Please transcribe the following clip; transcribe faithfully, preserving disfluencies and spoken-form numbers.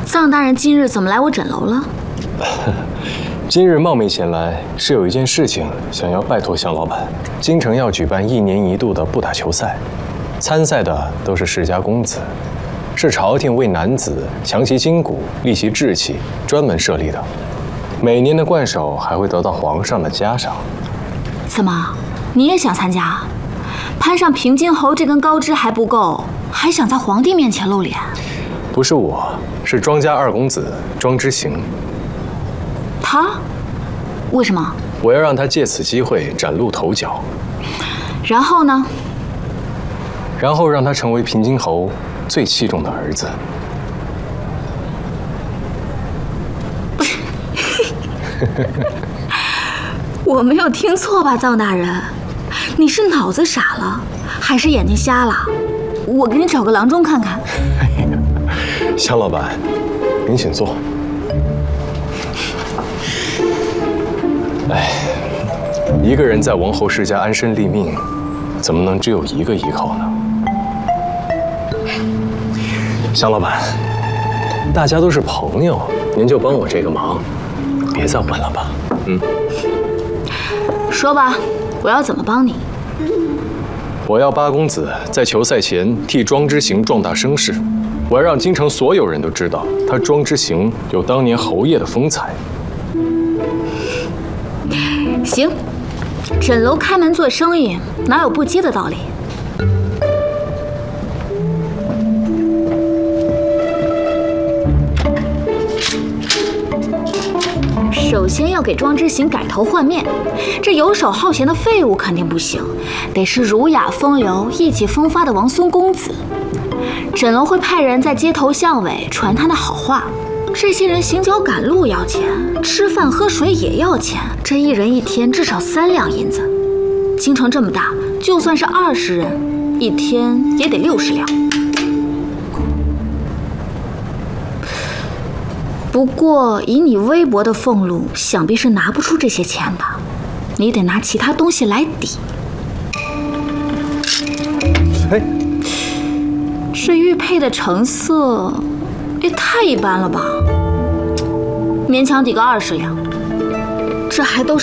臧大人今日怎么来我诊楼了？ 今日冒昧前来，是有一件事情想要拜托向老板。京城要举办一年一度的步打球赛，参赛的都是世家公子，是朝廷为男子强其筋骨、利其志气专门设立的。每年的冠首还会得到皇上的嘉赏。 怎么，你也想参加？攀上平津侯这根高枝还不够，还想在皇帝面前露脸？ 不是我，是庄家二公子庄之行。 他？为什么？ 我要让他借此机会崭露头角。 然后呢？ 然后让他成为平津侯最器重的儿子。 我没有听错吧，臧大人？你是脑子傻了，还是眼睛瞎了？我给你找个郎中看看。 向老板，您请坐。哎，一个人在王侯世家安身立命，怎么能只有一个依靠呢？向老板，大家都是朋友，您就帮我这个忙，别再问了吧。嗯。 说吧，我要怎么帮你？ 我要八公子在球赛前替庄之行壮大声势，我要让京城所有人都知道，他庄之行有当年侯爷的风采。 行，诊楼开门做生意，哪有不接的道理？首先要给庄之行改头换面，这游手好闲的废物肯定不行，得是儒雅风流、意气风发的王孙公子。诊楼会派人在街头巷尾传他的好话，这些人行脚赶路要钱，吃饭喝水也要钱，这一人一天至少三两银子。京城这么大，就算是二十人，一天也得六十两。不过以你微薄的俸禄，想必是拿不出这些钱的，你得拿其他东西来抵。 哎， 这玉佩的成色也太一般了吧，勉强抵个二十两，这还都是